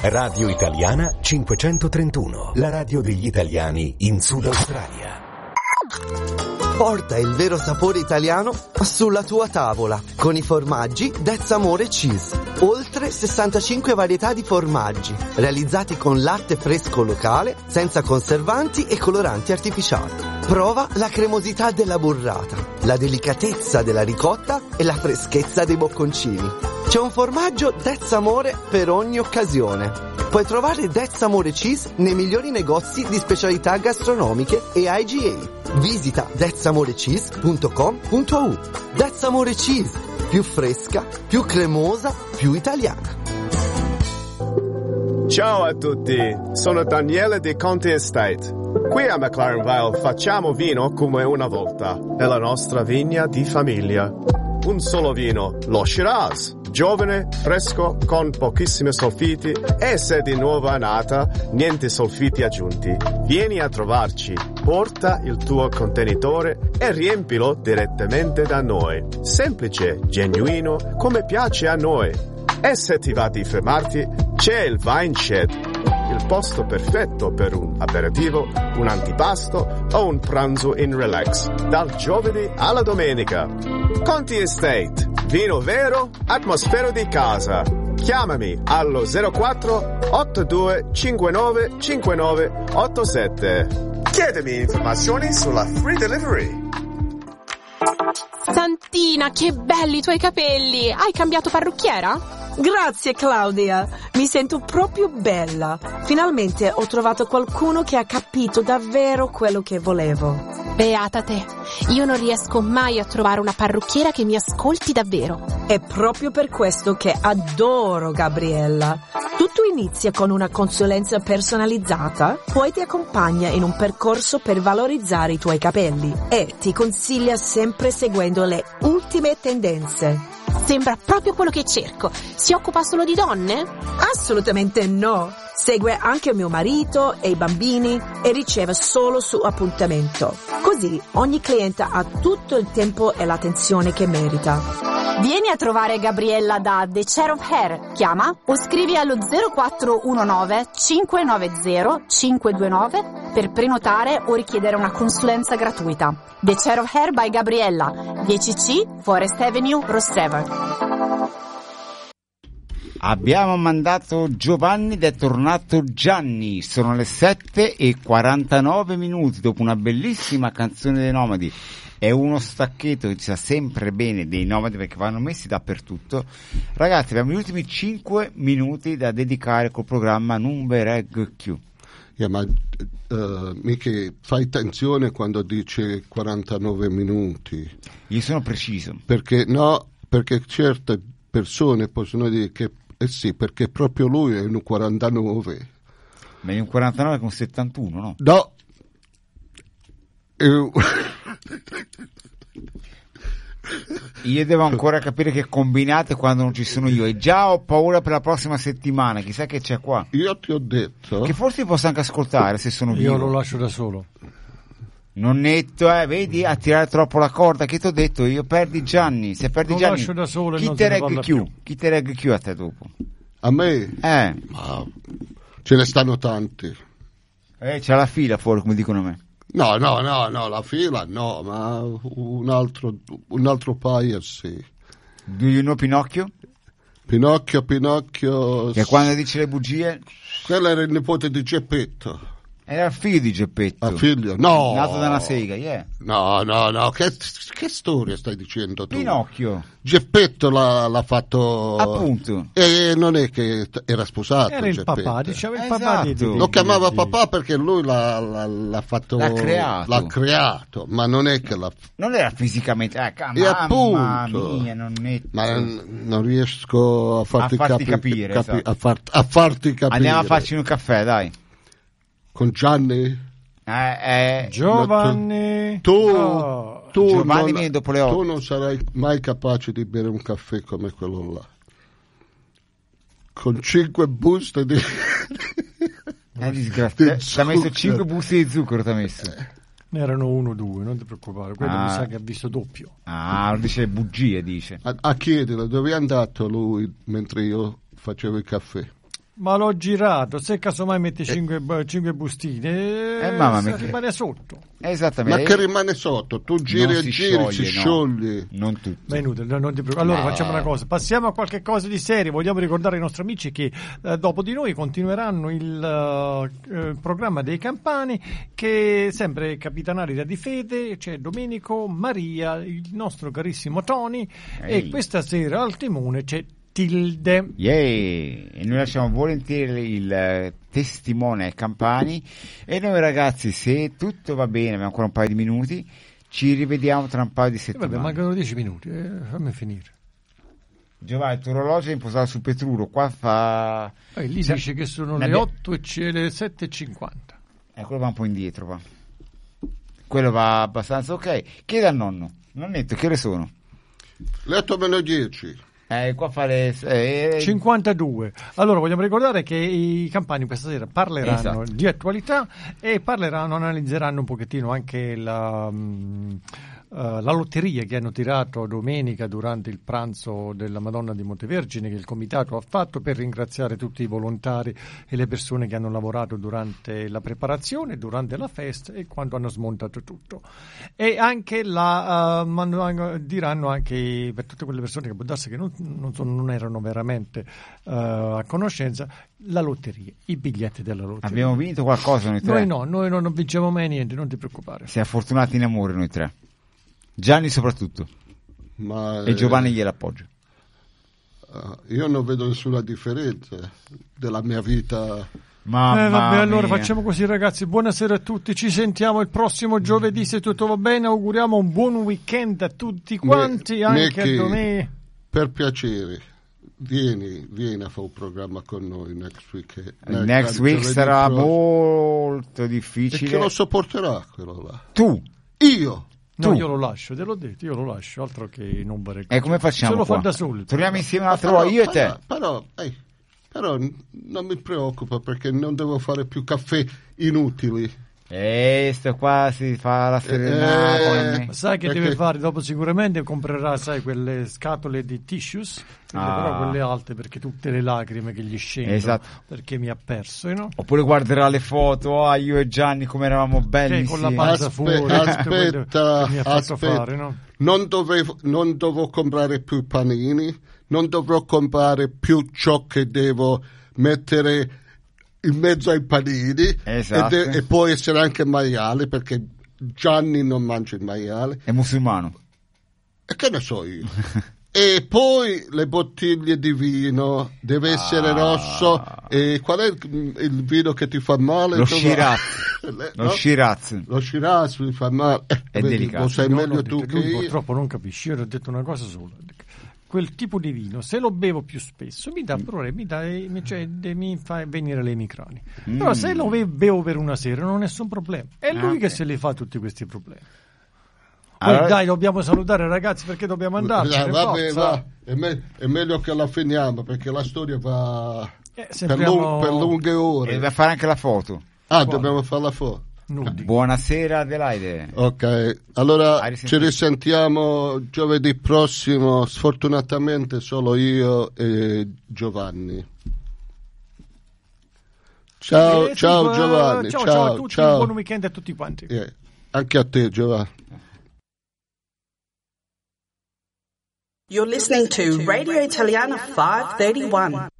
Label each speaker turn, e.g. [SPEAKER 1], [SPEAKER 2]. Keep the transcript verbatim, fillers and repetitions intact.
[SPEAKER 1] Radio Italiana cinquecentotrentuno, la radio degli italiani in Sud Australia.
[SPEAKER 2] Porta il vero sapore italiano sulla tua tavola con i formaggi That's Amore Cheese. Oltre sessantacinque varietà di formaggi realizzati con latte fresco locale, senza conservanti e coloranti artificiali. Prova la cremosità della burrata, la delicatezza della ricotta e la freschezza dei bocconcini. C'è un formaggio That's Amore per ogni occasione. Puoi trovare That's Amore Cheese nei migliori negozi di specialità gastronomiche e I G A. Visita that's amore cheese punto com punto a u. That's Amore Cheese, più fresca, più cremosa, più italiana.
[SPEAKER 3] Ciao a tutti, sono Daniele di Conti Estate. Qui a McLaren Vale facciamo vino come una volta, nella nostra vigna di famiglia. Un solo vino, lo Shiraz, giovane, fresco, con pochissimi solfiti e se di nuova annata, niente solfiti aggiunti. Vieni a trovarci, porta il tuo contenitore e riempilo direttamente da noi. Semplice, genuino, come piace a noi. E se ti va di fermarti, c'è il Vine Shed, il posto perfetto per un aperitivo, un antipasto o un pranzo in relax, dal giovedì alla domenica. Conti Estate, vino vero, atmosfera di casa. Chiamami allo zero quattro otto due cinque nove cinque nove otto sette. Chiedimi informazioni sulla free delivery.
[SPEAKER 4] Santina, che belli i tuoi capelli! Hai cambiato parrucchiera?
[SPEAKER 5] Grazie Claudia, mi sento proprio bella. Finalmente ho trovato qualcuno che ha capito davvero quello che volevo.
[SPEAKER 4] Beata te, io non riesco mai a trovare una parrucchiera che mi ascolti davvero.
[SPEAKER 5] È proprio per questo che adoro Gabriella. Tutto inizia con una consulenza personalizzata, poi ti accompagna in un percorso per valorizzare i tuoi capelli e ti consiglia sempre seguendo le ultime tendenze.
[SPEAKER 4] Sembra proprio quello che cerco. Si occupa solo di donne?
[SPEAKER 5] Assolutamente no. Segue anche mio marito e i bambini e riceve solo su appuntamento. Così ogni clienta ha tutto il tempo e l'attenzione che merita.
[SPEAKER 6] Vieni a trovare Gabriella da The Chair of Hair. Chiama o scrivi allo zero quattro uno nove cinque nove zero cinque due nove per prenotare o richiedere una consulenza gratuita. The Chair of Hair by Gabriella, dieci C Forest Avenue, Rostrevor.
[SPEAKER 7] Abbiamo mandato Giovanni ed è tornato Gianni. Sono le sette e quarantanove minuti dopo una bellissima canzone dei Nomadi. È uno stacchetto che ci sa sempre bene dei Nomadi perché vanno messi dappertutto. Ragazzi, abbiamo gli ultimi cinque minuti da dedicare col programma Numbereg Q.
[SPEAKER 8] Yeah, ma uh, Michi, fai attenzione quando dice quarantanove minuti.
[SPEAKER 7] Io sono preciso.
[SPEAKER 8] Perché no, perché certe persone possono dire che eh sì, perché proprio lui è un quarantanove.
[SPEAKER 7] Ma è un quarantanove con settantuno, no?
[SPEAKER 8] No.
[SPEAKER 7] Io devo ancora capire che combinate quando non ci sono io e già ho paura per la prossima settimana. Chissà che c'è qua.
[SPEAKER 8] Io ti ho detto
[SPEAKER 7] che forse posso anche ascoltare se sono vivo.
[SPEAKER 9] Io lo lascio da solo.
[SPEAKER 7] Non netto, eh, vedi, a tirare troppo la corda. Che ti ho detto io? Perdi Gianni. Se perdi
[SPEAKER 9] lo
[SPEAKER 7] Gianni,
[SPEAKER 9] lascio da solo.
[SPEAKER 7] chi te regga Q? Chi te regga Q a te dopo?
[SPEAKER 8] A me?
[SPEAKER 7] Eh.
[SPEAKER 8] Ma ce ne stanno tanti.
[SPEAKER 7] Eh, c'è la fila fuori, come dicono a me.
[SPEAKER 8] No, no, no, no, la fila no, ma un altro, un altro paio sì.
[SPEAKER 7] Do you know Pinocchio?
[SPEAKER 8] Pinocchio, Pinocchio...
[SPEAKER 7] Che quando dice le bugie...
[SPEAKER 8] Quello era il nipote di Geppetto.
[SPEAKER 7] Era il figlio di Geppetto.
[SPEAKER 8] Ah, figlio? No.
[SPEAKER 7] Nato da una sega, yeah.
[SPEAKER 8] No, no, no, che, che storia stai dicendo tu?
[SPEAKER 7] Pinocchio.
[SPEAKER 8] Geppetto l'ha, l'ha fatto...
[SPEAKER 7] Appunto.
[SPEAKER 8] E non è che era sposato.
[SPEAKER 9] Era il
[SPEAKER 8] Geppetto.
[SPEAKER 9] papà, diceva il
[SPEAKER 7] Esatto.
[SPEAKER 9] papà. Di, di,
[SPEAKER 8] Lo chiamava
[SPEAKER 9] di,
[SPEAKER 8] papà perché lui l'ha, l'ha, l'ha fatto...
[SPEAKER 7] L'ha creato.
[SPEAKER 8] L'ha creato, ma non è che l'ha...
[SPEAKER 7] Non era fisicamente... Eh,
[SPEAKER 8] e
[SPEAKER 7] mamma
[SPEAKER 8] appunto,
[SPEAKER 7] mia, non è...
[SPEAKER 8] ma non riesco a farti,
[SPEAKER 7] a farti
[SPEAKER 8] capi-
[SPEAKER 7] capire.
[SPEAKER 8] capi-
[SPEAKER 7] Esatto.
[SPEAKER 8] a, far- a farti capire.
[SPEAKER 7] Andiamo a farci un caffè, dai.
[SPEAKER 8] Con Gianni?
[SPEAKER 7] Eh, eh,
[SPEAKER 9] Giovanni.
[SPEAKER 8] Tu,
[SPEAKER 9] Oh.
[SPEAKER 8] tu,
[SPEAKER 7] Giovanni
[SPEAKER 8] non,
[SPEAKER 7] viene dopo le otto.
[SPEAKER 8] tu non sarai mai capace di bere un caffè come quello là. Con cinque buste di...
[SPEAKER 7] È disgrazia.
[SPEAKER 8] di
[SPEAKER 7] Ti ha messo
[SPEAKER 8] zucchero.
[SPEAKER 7] cinque buste di zucchero, ti ha messo.
[SPEAKER 9] Ne erano uno o due, non ti preoccupare. Quello
[SPEAKER 7] Ah.
[SPEAKER 9] mi sa che ha visto doppio.
[SPEAKER 7] Ah, dice bugie, dice.
[SPEAKER 8] A, a chiedere dove è andato lui mentre io facevo il caffè.
[SPEAKER 9] Ma l'ho girato, se casomai metti cinque bustine,
[SPEAKER 7] Eh, mamma mia,
[SPEAKER 9] eh, rimane sotto.
[SPEAKER 7] Esattamente.
[SPEAKER 8] Ma che rimane sotto? Tu giri
[SPEAKER 7] Non
[SPEAKER 8] e
[SPEAKER 7] si
[SPEAKER 8] giri,
[SPEAKER 7] scioglie,
[SPEAKER 8] si
[SPEAKER 7] no.
[SPEAKER 8] scioglie.
[SPEAKER 7] Non tutto.
[SPEAKER 9] Ma è inutile, no, non ti preoccupare. Allora
[SPEAKER 7] No.
[SPEAKER 9] facciamo una cosa, passiamo a qualche cosa di serio. Vogliamo ricordare ai nostri amici che eh, dopo di noi continueranno il eh, programma dei Campani, che sempre capitanari da Di Fede, c'è Domenico, Maria, il nostro carissimo Tony,
[SPEAKER 7] Ehi.
[SPEAKER 9] e questa sera al timone c'è Tilde.
[SPEAKER 7] Yay! E noi lasciamo volentieri il eh, testimone ai Campani. E noi ragazzi, se tutto va bene, abbiamo ancora un paio di minuti, ci rivediamo tra un paio di
[SPEAKER 9] E
[SPEAKER 7] settimane.
[SPEAKER 9] vabbè, mancano dieci minuti, eh, fammi finire.
[SPEAKER 7] Giovanni, il tuo orologio è impostato su Petruro, qua fa...
[SPEAKER 9] Eh, lì
[SPEAKER 7] Sa-
[SPEAKER 9] dice che sono
[SPEAKER 7] ne
[SPEAKER 9] le
[SPEAKER 7] abbia-
[SPEAKER 9] otto e c'è le sette e cinquanta.
[SPEAKER 7] Eh, quello va un po' indietro, va. Quello va abbastanza ok. Chiede al nonno. Nonnetto, che ore sono?
[SPEAKER 8] Letto meno dieci.
[SPEAKER 7] Eh, qua fa le... Eh,
[SPEAKER 9] cinquantadue. Allora vogliamo ricordare che i Campani questa sera parleranno
[SPEAKER 7] Esatto.
[SPEAKER 9] di attualità e parleranno, analizzeranno un pochettino anche la, mh, uh, la lotteria che hanno tirato domenica durante il pranzo della Madonna di Montevergine, che il comitato ha fatto per ringraziare tutti i volontari e le persone che hanno lavorato durante la preparazione, durante la festa e quando hanno smontato tutto. E anche la uh, man- diranno anche per tutte quelle persone che può darsi che non Non, sono, non erano veramente uh, a conoscenza, la lotteria, i biglietti della lotteria.
[SPEAKER 7] abbiamo vinto qualcosa noi tre?
[SPEAKER 9] Noi no, noi non vinciamo mai niente, non ti preoccupare.
[SPEAKER 7] Siamo fortunati in amore noi tre. Gianni soprattutto.
[SPEAKER 8] Ma,
[SPEAKER 7] E Giovanni gliel'appoggio.
[SPEAKER 8] eh, io non vedo nessuna differenza della mia vita.
[SPEAKER 7] Mamma
[SPEAKER 9] Eh, vabbè, allora
[SPEAKER 7] mia.
[SPEAKER 9] facciamo così ragazzi, buonasera a tutti, ci sentiamo il prossimo giovedì se tutto va bene, auguriamo un buon weekend a tutti quanti,
[SPEAKER 8] Me-
[SPEAKER 9] anche
[SPEAKER 8] Mickey,
[SPEAKER 9] a Domè.
[SPEAKER 8] Per piacere, vieni, vieni a fare un programma con noi next week. eh,
[SPEAKER 7] Next
[SPEAKER 8] eh,
[SPEAKER 7] week
[SPEAKER 8] giovedì
[SPEAKER 7] sarà
[SPEAKER 8] prossimo.
[SPEAKER 7] molto
[SPEAKER 8] E
[SPEAKER 7] difficile.
[SPEAKER 8] chi lo sopporterà quello là?
[SPEAKER 7] Tu.
[SPEAKER 8] Io.
[SPEAKER 9] No,
[SPEAKER 7] Tu.
[SPEAKER 9] io lo lascio, te l'ho detto, io lo lascio, altro che non bare.
[SPEAKER 7] E come facciamo
[SPEAKER 9] Se lo
[SPEAKER 7] qua?
[SPEAKER 9] fa da solo.
[SPEAKER 7] Torniamo insieme
[SPEAKER 8] Ma
[SPEAKER 7] un'altra
[SPEAKER 8] però-
[SPEAKER 7] volta, io e te.
[SPEAKER 8] Però, però, ehi, però n- non mi preoccupa perché non devo fare più caffè inutili.
[SPEAKER 7] E sto qua si fa la serenata.
[SPEAKER 8] Eh,
[SPEAKER 7] con me.
[SPEAKER 9] Ma sai che
[SPEAKER 8] Perché-
[SPEAKER 9] deve fare? Dopo sicuramente comprerà, sai, quelle scatole di tissues, quelle
[SPEAKER 7] Ah.
[SPEAKER 9] però quelle alte perché tutte le lacrime che gli scendono,
[SPEAKER 7] Esatto.
[SPEAKER 9] perché mi ha perso, eh, no?
[SPEAKER 7] Oppure guarderà le foto, ah, io e Gianni come eravamo belli.
[SPEAKER 9] Che con la
[SPEAKER 7] sì.
[SPEAKER 9] panza
[SPEAKER 8] Aspe-
[SPEAKER 9] fuori, tutto quello
[SPEAKER 8] aspetta,
[SPEAKER 9] che mi ha fatto
[SPEAKER 8] aspetta.
[SPEAKER 9] fare, no?
[SPEAKER 8] Non, dovevo, non devo comprare più panini, non dovrò comprare più ciò che devo mettere in mezzo ai panini.
[SPEAKER 7] Esatto.
[SPEAKER 8] e, de- e può essere anche maiale perché Gianni non mangia il maiale.
[SPEAKER 7] È musulmano.
[SPEAKER 8] E che ne so io? E poi le bottiglie di vino deve essere
[SPEAKER 7] Ah.
[SPEAKER 8] rosso. E qual è il, il vino che ti fa male?
[SPEAKER 7] Lo
[SPEAKER 8] Dove-
[SPEAKER 7] Shiraz.
[SPEAKER 8] Le-
[SPEAKER 7] Lo
[SPEAKER 8] no?
[SPEAKER 7] Shiraz.
[SPEAKER 8] Lo Shiraz mi fa male. Eh,
[SPEAKER 7] È
[SPEAKER 8] vedi,
[SPEAKER 7] delicato.
[SPEAKER 8] Lo sai
[SPEAKER 9] Io
[SPEAKER 8] meglio
[SPEAKER 9] l'ho
[SPEAKER 8] tu
[SPEAKER 9] detto,
[SPEAKER 8] che
[SPEAKER 9] lui
[SPEAKER 8] io.
[SPEAKER 9] purtroppo non capisci, io ti ho detto una cosa sola. Quel tipo di vino, se lo bevo più spesso, mi dà problemi, mi, dà, mi, cioè, de- mi fa venire le emicranie.
[SPEAKER 7] Mm.
[SPEAKER 9] Però se lo be- bevo per una sera non è nessun problema. È lui
[SPEAKER 7] Ah,
[SPEAKER 9] che
[SPEAKER 7] ok.
[SPEAKER 9] se li fa tutti questi problemi. Poi
[SPEAKER 7] Allora-
[SPEAKER 9] dai, dobbiamo salutare ragazzi perché dobbiamo andare.
[SPEAKER 8] Eh, vabbè, va. È, me- è meglio che la finiamo perché la storia va
[SPEAKER 9] Eh,
[SPEAKER 8] per,
[SPEAKER 9] sembriamo
[SPEAKER 8] lung- per lunghe
[SPEAKER 7] E
[SPEAKER 8] ore.
[SPEAKER 7] deve fare anche la foto.
[SPEAKER 8] Ah, dobbiamo fare la foto.
[SPEAKER 9] nudi.
[SPEAKER 7] Buonasera Adelaide.
[SPEAKER 8] Ok, allora
[SPEAKER 7] A
[SPEAKER 8] ci
[SPEAKER 7] risentire.
[SPEAKER 8] risentiamo giovedì prossimo, sfortunatamente solo io e Giovanni. Ciao,
[SPEAKER 9] Eh, sì,
[SPEAKER 8] ciao
[SPEAKER 9] eh,
[SPEAKER 8] Giovanni,
[SPEAKER 9] ciao,
[SPEAKER 8] ciao,
[SPEAKER 9] ciao a tutti,
[SPEAKER 8] ciao.
[SPEAKER 9] buon weekend a tutti quanti.
[SPEAKER 8] Eh, anche a te Giovanni.
[SPEAKER 10] You're listening to Radio Italiana five thirty-one.